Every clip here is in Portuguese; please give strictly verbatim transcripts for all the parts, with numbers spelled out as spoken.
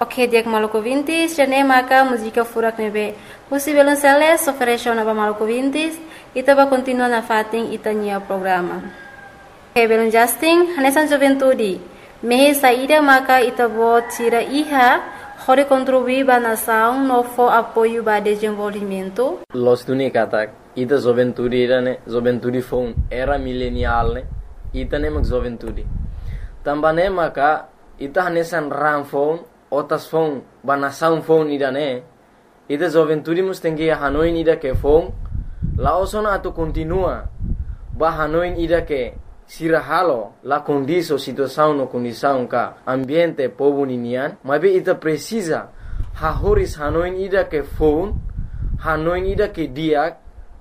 Ok, dia Maluku Vintis, jane maka música furak nebe. Husi belonceles ofereceu na Maluku Vintis, ita ba continua na fating ita nia programa. Ok, belon Justin, hanesan juventude. Mehe saída maka ita bo tira iha, hore contribuir ba nação no fo apoio ba desenvolvimento. Los tuni katak, ita juventude ira ne, juventude phone era millennial ne, ita ne mak juventude. Tambane maka ita hanesan ram phone, otas phone ba nação phone ida ne, ita juventude mus tengi Hanoi ida ke phone, laosona atu continua ba Hanoi ida ke sirahalo la condição situação no condição ka ambiente povo ninian, mas ita precisa ha horis Hanoi ida ke phone, Hanoi ida ke diak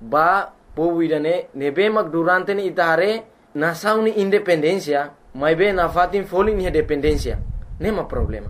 ba povo ida ne nebe mak durante ni ita hare nação ni independência, mas be na fatin foling ni dependência, nema problema.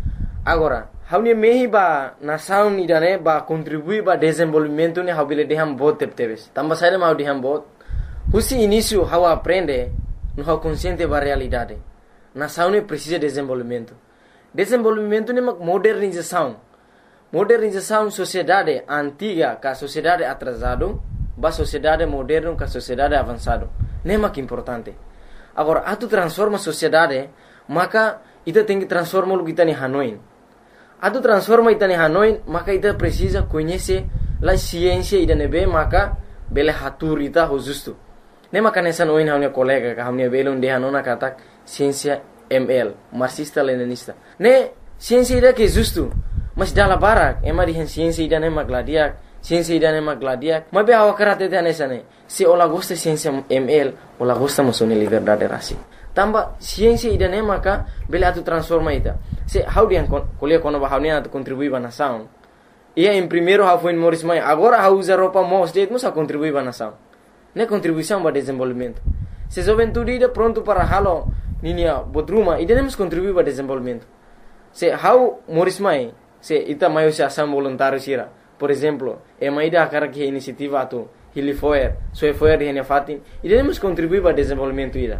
Agora, hauni mehi ba nação ida ne ba contribuir ba desenvolvimento ni habile deham bot tepteves. Tamba saída mau deham bot. Husi início how aprende no how consciente ba realidade. Nação ne precisa de desenvolvimento. Desenvolvimento ne mak modernização. Modernização sociedade antiga ka sociedade atrasado, ba sociedade moderno ka sociedade avançado. Ne mak importante. Agora, atu transforma sociedade, maka ita tem que transformar o kita ni Hanoi. Atu transforma ita ni Hanoi, maka ita precisa conhecer la ciência ida nebe, maka bele hatur ita ho justo. Ne maka nessa noin haunia colega ka haunia belon de hanona katak ciência M L, marxista leninista. Ne ciência ida que justo, mas dala barak, ema di ciência ida ne magladiak, ciência ida ne magladiak. Mas be hawa karate te nessa ne. Se ola gosta ciência M L, ola gosta mosone liberdade rasi. Tamba ciência ida ne maka bele atu transforma ita. Se how dia kuliah kono ba haunia atu contribui ba nação. Ia em primeiro how foi em Morris Mai, agora how usa roupa mos de musa contribui ba nação. Ne contribuição ba desenvolvimento. Se juventude ida pronto para halo ninia bodruma, ida nemos contribui ba desenvolvimento. Se how Morris Mai, se ita maio se ação voluntário sira. Por exemplo, e mai da cara que iniciativa atu Hilifoer, so foer de fatin, ida nemos contribui ba desenvolvimento ida.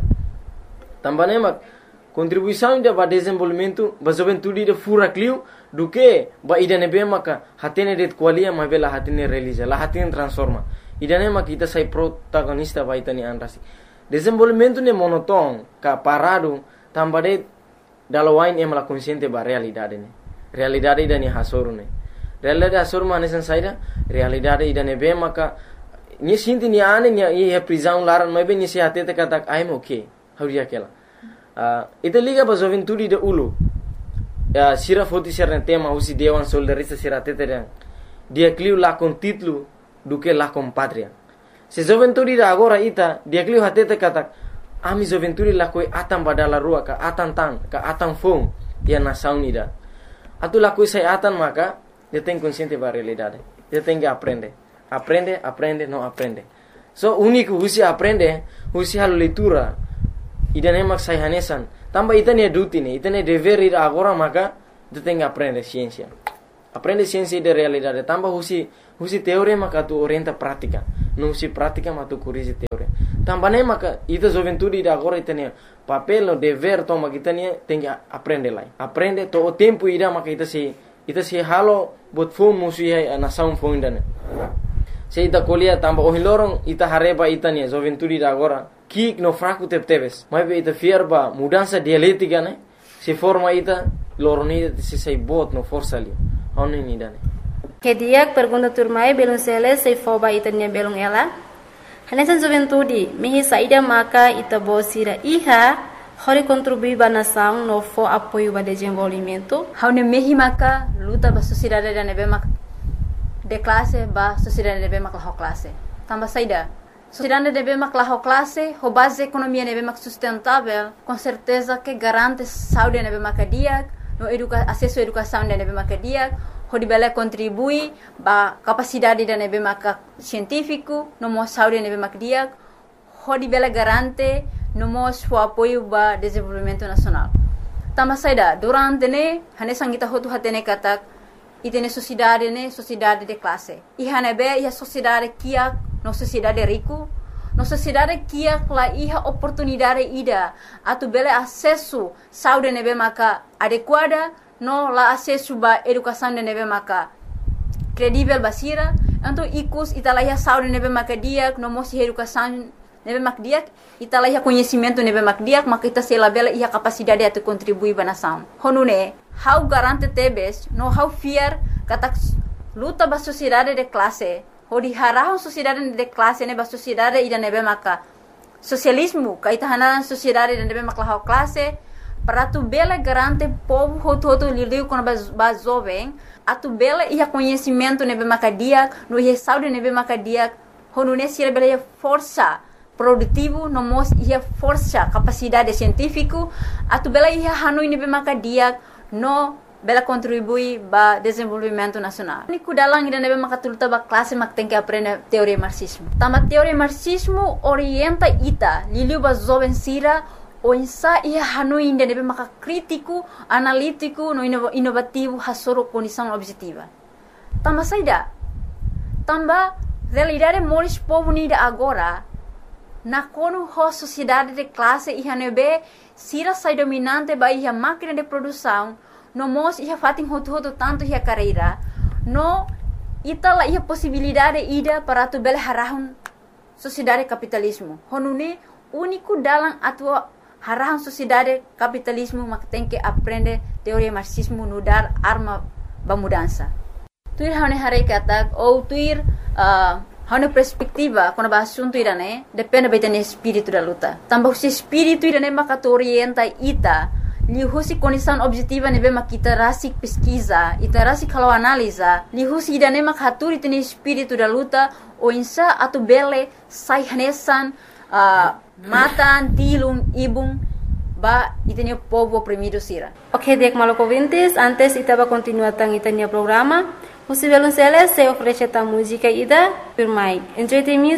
Também mak contribuição ida ba desenvolvimento ba juventude ida fura clio do que ba ida nebe maka hatene det qualia ma bela hatene realiza, la hatene transforma. Ida ne mak ita sai protagonista ba ita ni anrasi. Desenvolvimento ne monoton ka parado tambade dalawain em la consciente ba realidade ne. Realidade ida ni hasoru ne. Realidade hasoru ma nesan saida, realidade ida nebe maka ni sinti ni ane ni e prisão laran ma be ni se hatete katak I'm okay. How dia kela. Uh, ita liga ba juventude de ulu. Uh, sira foti sira tema usi dewan soldarista sira tete dia clio la con título do que la con patria. Se juventude da agora ita dia clio hatete kata ami juventude la koi atan badala rua ka atan tan ka atan fong dia nação nida. Atu la koi sai atan maka dia tem consciente ba realidade. Dia tem que aprender. Aprende, aprende, não aprende. So único usi aprende, usi halu leitura. Ida ne mak sai hanesan. Tamba ita ne duty ne, ita ne dever ida agora maka tu tem que aprender ciência. Aprende ciência de realidade. Tamba husi husi teoria maka tu orienta prática. Não husi prática maka tu corrige teoria. Tamba ne maka ita juventude ida agora ita ne papel no dever toma kita ne tem que aprender lá. Aprende to o tempo ida maka ita se ita se halo bot phone musi a nação phone dane. Se ita colia tamba o hilorong ita hareba ita ne juventude ida agora kik no fraco tepteves, mas ita fierba mudança dialética né? Se forma ita loroni se sai bot no força ali. Onu ni dane. Que dia pergunta turmai belum sele se foba ita nia belum ela. Hanesan juventude, mehi saída maka ita bosira iha, hori contribui ba nação no fo apoio ba desenvolvimento. Haune mehi maka luta ba sociedade da nebe mak de classe ba sociedade nebe mak la classe. Tamba saída. Sociedade deve mak la classe, ho base economia deve mak sustentável, com certeza que garante saúde deve mak dia, no educa acesso à educação deve mak dia, ho dibele contribui ba capacidade deve mak científico, no mo saúde deve mak dia, ho dibele garante no mo o apoio ba desenvolvimento nacional. Tama saida durante ne hane sangita hotu hatene katak itene sociedade ne sociedade de classe. I hanebe ia sociedade kia no sociedade rico, no sociedade kia la iha oportunidade ida atu bele acesso saúde nebe maka adequada no la acesso ba educação de nebe maka credível basira, então ikus italaya saúde nebe maka diak, no mosi educação nebe mak diak, italaya conhecimento nebe mak diak, maka ita sela bela ia capacidade atu contribuir ba nação. Honune, how garante tebes, no how fear katak luta ba sociedade de classe, ho di harahon sociedade de classe ne ba sociedade ida nebe maka socialismo, ka ita hanaran sociedade de nebe maka la classe, para tu bela garante povo hoto hoto lidiu com ba jovem, atu bela ia conhecimento nebe maka diak, no ia saúde nebe maka diak, honune sira bela ia força produtivo, no mos ia força capacidade científico, atu bela ia hanui nebe maka diak, no bela contribui ba desenvolvimento nacional. Ni kudalang ida nebe maka tuluta ba classe mak tem que aprender teoria marxismo. Tama teoria marxismo orienta ita liliu ba jovem sira o insa ia hanui ida nebe maka crítico, analítico, no inovativo hasoro condição objetiva. Tama saida. Tamba realidade moris povo nida agora na kono ho sociedade de classe ia nebe sira sai dominante ba ia máquina de produção, no mos ia fatin hoto-hoto tanto ia carreira, no itala ia possibilidade ida para tu bela harahun sociedade capitalismo. Honune único dalam atua harahun sociedade capitalismo mak tem que aprender teoria marxismo no dar arma ba mudança. Tuir hane hare katak ou tuir uh, hane perspectiva quando ba assunto irane depende ba itane espírito da luta. Tambah si espírito irane maka orienta ita lihusi condição objetiva nebe makita rasik pesquisa, ita rasik kalau analisa, lihusi idane mak haturi tene espírito da luta o insa atu bele sai hanesan uh, matan tilum ibung ba itene povo oprimido sira. Ok, Diak Maloko Vintis, antes ita va continuar tang itanya programa. Musivelun Sele se oferece ta música ida per mai. Enjoy the music.